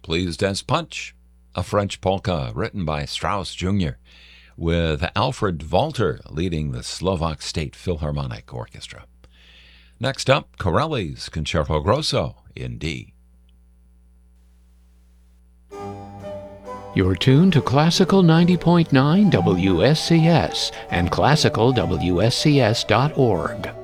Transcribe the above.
Pleased as Punch, a French polka written by Strauss Jr., with Alfred Walter leading the Slovak State Philharmonic Orchestra. Next up, Corelli's Concerto Grosso in D. You're tuned to Classical 90.9 WSCS and classicalwscs.org.